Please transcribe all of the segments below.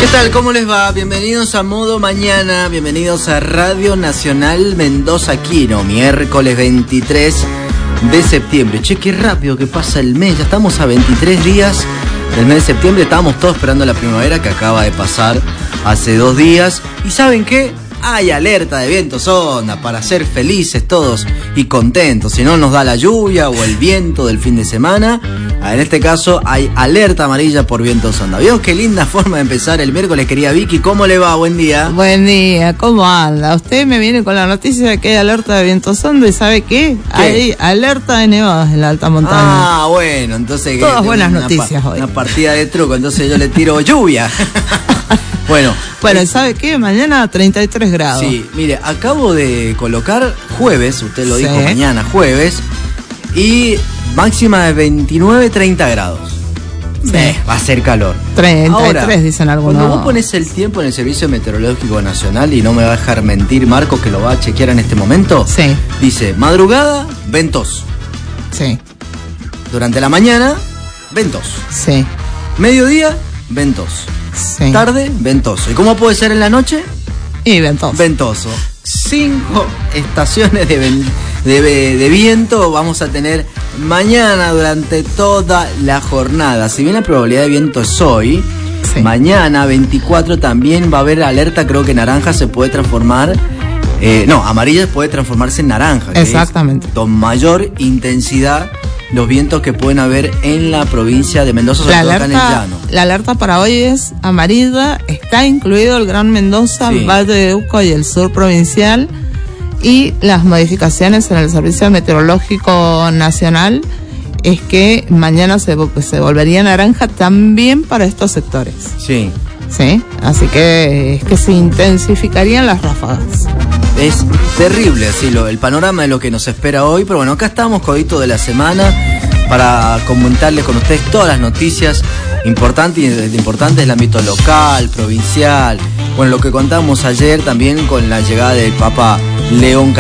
¿Qué tal? ¿Cómo les va? Bienvenidos a Modo Mañana, bienvenidos a Radio Nacional Mendoza Quino, miércoles 23 de septiembre. Che, qué rápido que pasa el mes, ya estamos a 23 días del mes de septiembre, estábamos todos esperando la primavera que acaba de pasar hace 2 días. ¿Y saben qué? Hay alerta de vientos onda para ser felices todos y contentos. Si no nos da la lluvia o el viento del fin de semana, en este caso hay alerta amarilla por vientos onda. ¿Vieron qué linda forma de empezar el miércoles, querida Vicky? ¿Cómo le va? Buen día. Buen día, ¿cómo anda? Usted me viene con la noticia de que hay alerta de vientos onda y ¿sabe qué? Hay alerta de nevadas en la alta montaña. Ah, bueno, entonces... Todas buenas noticias hoy. Una partida de truco, entonces yo le tiro lluvia. Bueno, ¿sabe qué? Mañana 33 grados. Sí, mire, acabo de colocar jueves, usted lo dijo, mañana jueves, y máxima de 29-30 grados. Sí. Va a ser calor. 33 ahora, dicen algunos. Cuando vos pones el tiempo en el Servicio Meteorológico Nacional, y no me va a dejar mentir Marcos, que lo va a chequear en este momento, sí, dice, madrugada, ventoso. Sí. Durante la mañana, ventoso. Sí. Mediodía, ventoso. Sí. Tarde, ventoso. ¿Y cómo puede ser en la noche? Y ventoso. Ventoso. 5 estaciones de viento vamos a tener mañana durante toda la jornada. Si bien la probabilidad de viento es hoy, sí, mañana 24 también va a haber alerta, creo que naranja se puede transformar, amarilla puede transformarse en naranja. Exactamente. Con mayor intensidad los vientos que pueden haber en la provincia de Mendoza, sobre todo acá en el llano. La alerta para hoy es amarilla, está incluido el Gran Mendoza, sí, Valle de Uco y el sur provincial, y las modificaciones en el Servicio Meteorológico Nacional es que mañana se volvería naranja también para estos sectores. Sí. Sí, así que es que se intensificarían las ráfagas. Es terrible así el panorama de lo que nos espera hoy, pero bueno, acá estamos, codito de la semana, para comentarles con ustedes todas las noticias importantes del ámbito local, provincial. Bueno, lo que contamos ayer también con la llegada del Papa León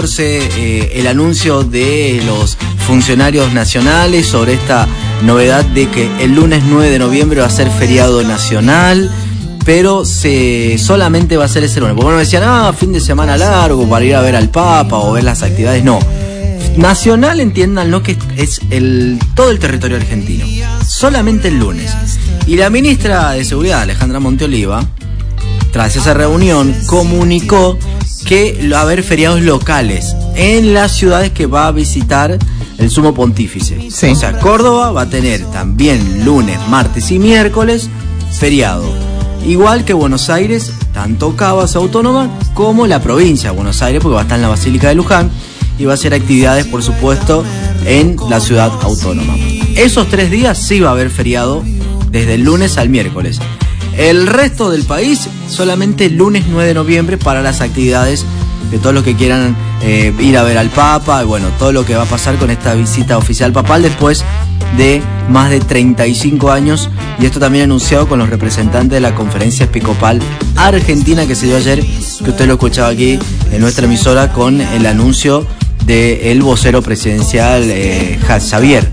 XIV, el anuncio de los funcionarios nacionales sobre esta novedad de que el lunes 9 de noviembre va a ser feriado nacional, pero solamente va a ser ese lunes. Porque bueno, decían, fin de semana largo para ir a ver al Papa o ver las actividades. No. Nacional, entiéndanlo, que es todo el territorio argentino. Solamente el lunes. Y la ministra de Seguridad, Alejandra Monteoliva, tras esa reunión, comunicó que va a haber feriados locales en las ciudades que va a visitar el Sumo Pontífice. Sí. O sea, Córdoba va a tener también lunes, martes y miércoles feriado. Igual que Buenos Aires, tanto Cabas Autónoma como la provincia de Buenos Aires, porque va a estar en la Basílica de Luján y va a hacer actividades, por supuesto, en la ciudad autónoma. Esos 3 días sí va a haber feriado desde el lunes al miércoles. El resto del país, solamente el lunes 9 de noviembre para las actividades de todos los que quieran ir a ver al Papa, y bueno, todo lo que va a pasar con esta visita oficial papal después de más de 35 años, y esto también anunciado con los representantes de la Conferencia Episcopal Argentina que se dio ayer, que usted lo escuchaba aquí en nuestra emisora con el anuncio del vocero presidencial Xavier.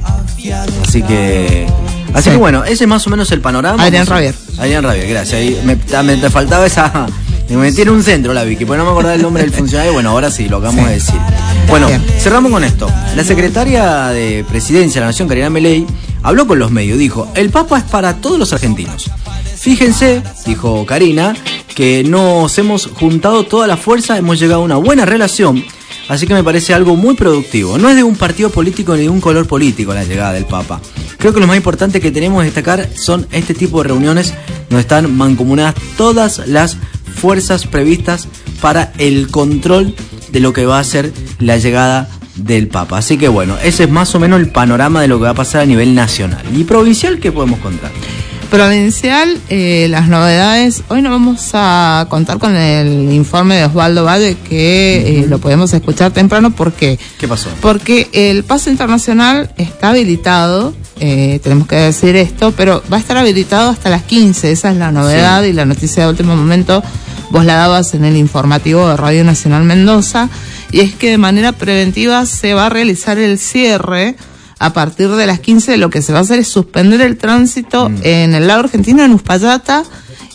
Así que bueno, ese es más o menos el panorama. Adrián Rabier, gracias. Ahí me faltaba esa... Me tiene un centro la Vicky, pues no me acordaba el nombre del funcionario. Bueno, ahora sí, lo acabamos de decir. Bueno, cerramos con esto. La secretaria de Presidencia de la Nación, Karina Milei, habló con los medios. Dijo, el Papa es para todos los argentinos. Fíjense, dijo Karina, que nos hemos juntado toda la fuerza, hemos llegado a una buena relación. Así que me parece algo muy productivo. No es de un partido político ni de un color político la llegada del Papa. Creo que lo más importante que tenemos que destacar son este tipo de reuniones donde están mancomunadas todas las fuerzas previstas para el control de lo que va a ser la llegada del Papa. Así que bueno, ese es más o menos el panorama de lo que va a pasar a nivel nacional. ¿Y provincial qué podemos contar? Provincial, las novedades. Hoy nos vamos a contar con el informe de Osvaldo Valle, que lo podemos escuchar temprano. ¿Por qué? ¿Qué pasó? Porque el pase internacional está habilitado, tenemos que decir esto, pero va a estar habilitado hasta las 15. Esa es la novedad, sí, y la noticia de último momento vos la dabas en el informativo de Radio Nacional Mendoza, y es que de manera preventiva se va a realizar el cierre a partir de las 15. Lo que se va a hacer es suspender el tránsito en el lado argentino, en Uspallata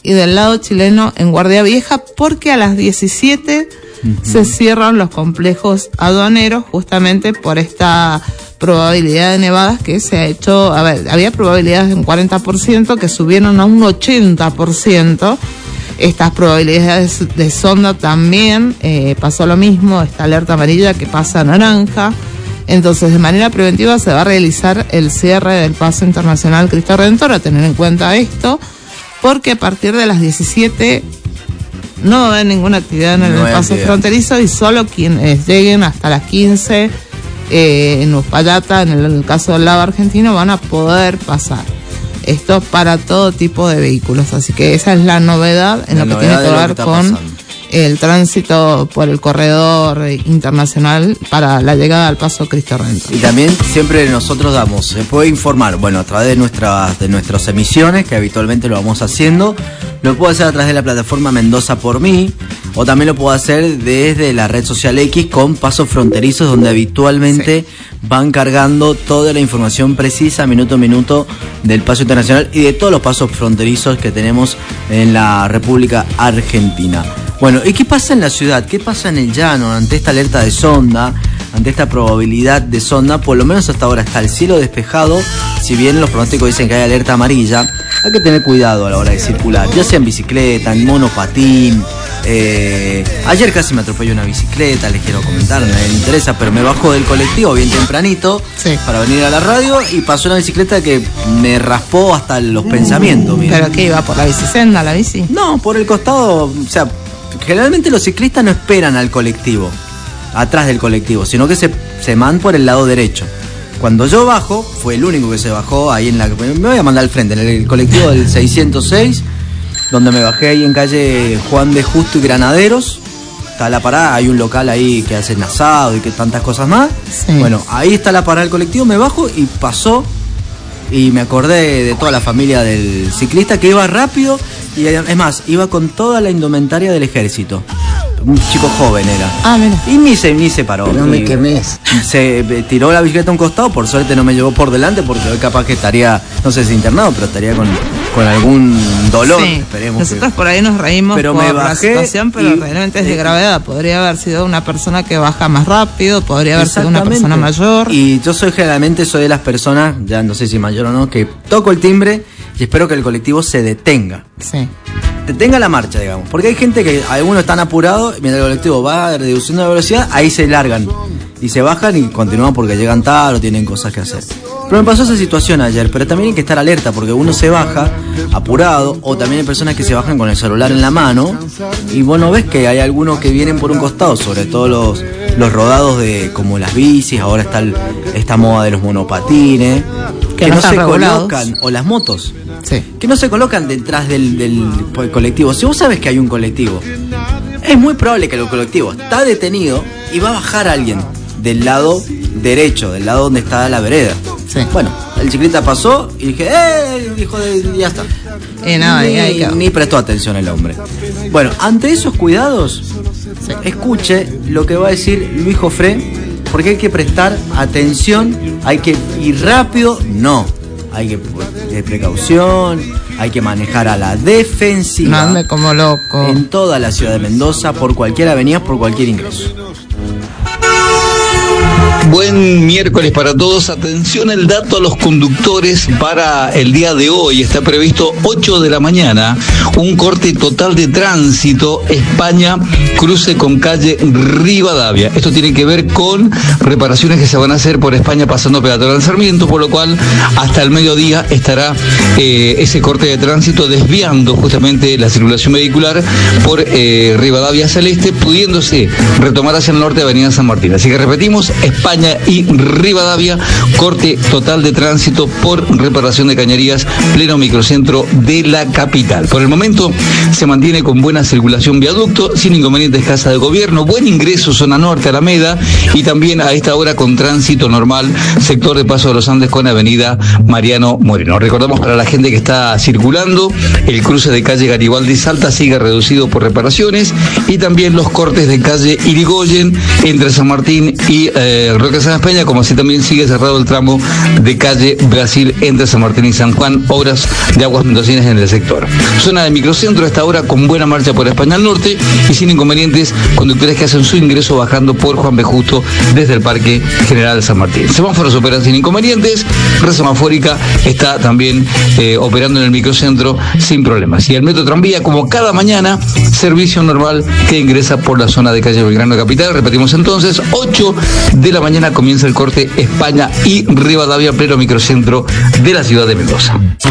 y del lado chileno en Guardia Vieja, porque a las 17 se cierran los complejos aduaneros justamente por esta probabilidad de nevadas que se ha hecho. A ver, había probabilidades de un 40% que subieron a un 80%. Estas probabilidades de sonda también pasó lo mismo, esta alerta amarilla que pasa a naranja. Entonces, de manera preventiva se va a realizar el cierre del paso internacional Cristo Redentor, a tener en cuenta esto, porque a partir de las 17 no va a haber ninguna actividad en el paso fronterizo, y solo quienes lleguen hasta las 15 en Uspallata, en el caso del lado argentino, van a poder pasar. Esto para todo tipo de vehículos, así que esa es la novedad en lo que tiene que ver con el tránsito por el corredor internacional para la llegada al paso Cristo Redentor. Y también siempre nosotros se puede informar, bueno, a través de nuestras emisiones, que habitualmente lo vamos haciendo. Lo puedo hacer a través de la plataforma Mendoza por mí, o también lo puedo hacer desde la red social X con pasos fronterizos, donde habitualmente van cargando toda la información precisa minuto a minuto del paso internacional y de todos los pasos fronterizos que tenemos en la República Argentina. Bueno, ¿y qué pasa en la ciudad? ¿Qué pasa en el llano ante esta alerta de sonda? Ante esta probabilidad de sonda, por lo menos hasta ahora está el cielo despejado. Si bien los pronósticos dicen que hay alerta amarilla, hay que tener cuidado a la hora de circular, ya sea en bicicleta, en monopatín. Ayer casi me atropelló una bicicleta, les quiero comentar, me interesa, pero me bajo del colectivo bien tempranito para venir a la radio y pasó una bicicleta que me raspó hasta los pensamientos. Miren. ¿Pero qué, iba por la bicisenda, la bici? No, por el costado, o sea, generalmente los ciclistas no esperan al colectivo, atrás del colectivo, sino que se van por el lado derecho. Cuando yo bajo, fue el único que se bajó ahí me voy a mandar al frente, en el colectivo del 606, donde me bajé ahí en calle Juan de Justo y Granaderos. Está la parada, hay un local ahí que hacen asado y que tantas cosas más. Sí. Bueno, ahí está la parada del colectivo, me bajo y pasó. Y me acordé de toda la familia del ciclista que iba rápido y es más, iba con toda la indumentaria del ejército. Un chico joven era. Ah, mira. Y ni se paró. No me quemés. Se tiró la bicicleta a un costado, por suerte no me llevó por delante porque hoy capaz que estaría, no sé si internado, pero estaría con algún dolor. Sí. Esperemos. Nosotros por ahí nos reímos pero por me bajé la situación, pero realmente es de gravedad. Podría haber sido una persona que baja más rápido, podría haber sido una persona mayor. Y yo soy de las personas, ya no sé si mayor o no, que toco el timbre y espero que el colectivo se detenga. Sí. Detenga la marcha, digamos. Porque hay gente que algunos están apurados, mientras el colectivo va reduciendo la velocidad, ahí se largan. Y se bajan y continúan porque llegan tarde o tienen cosas que hacer. Pero me pasó esa situación ayer, pero también hay que estar alerta porque uno se baja apurado, o también hay personas que se bajan con el celular en la mano y vos no ves que hay algunos que vienen por un costado, sobre todo los rodados de como las bicis, ahora está esta moda de los monopatines, que no se colocan, o las motos. Sí. Que no se colocan detrás del colectivo. Si vos sabes que hay un colectivo, es muy probable que el colectivo está detenido y va a bajar a alguien del lado derecho, del lado donde está la vereda. Sí. Bueno, el ciclista pasó y dije, hijo de... ya está. Ni prestó atención el hombre. Bueno, ante esos cuidados, escuche lo que va a decir Luis Jofré, porque hay que prestar atención, hay que ir rápido, hay que tener precaución, hay que manejar a la defensiva. No ande como loco. En toda la ciudad de Mendoza, por cualquier avenida, por cualquier ingreso. Buen miércoles para todos. Atención, el dato a los conductores para el día de hoy. Está previsto 8 de la mañana, un corte total de tránsito España, cruce con calle Rivadavia. Esto tiene que ver con reparaciones que se van a hacer por España pasando peatonal Sarmiento, por lo cual hasta el mediodía estará ese corte de tránsito desviando justamente la circulación vehicular por Rivadavia hacia el este, pudiéndose retomar hacia el norte avenida San Martín. Así que repetimos, España y Rivadavia, corte total de tránsito por reparación de cañerías, pleno microcentro de la capital. Por el momento se mantiene con buena circulación viaducto, sin inconvenientes Casa de Gobierno, buen ingreso zona norte Alameda, y también a esta hora con tránsito normal sector de Paso de los Andes con avenida Mariano Moreno. Recordamos para la gente que está circulando, el cruce de calle Garibaldi Salta sigue reducido por reparaciones, y también los cortes de calle Irigoyen entre San Martín y Roque San Peña, como así también sigue cerrado el tramo de calle Brasil entre San Martín y San Juan, obras de aguas mendocinas en el sector. Zona de Microcentro a esta hora con buena marcha por España al Norte y sin inconvenientes, conductores que hacen su ingreso bajando por Juan B. Justo desde el Parque General San Martín. Semáforos operan sin inconvenientes, red semafórica está también operando en el Microcentro sin problemas. Y el Metro Tranvía, como cada mañana, servicio normal que ingresa por la zona de calle Belgrano Capital. Repetimos entonces, 8 de la mañana comienza el corte España y Rivadavia, pleno Microcentro de la ciudad de Mendoza.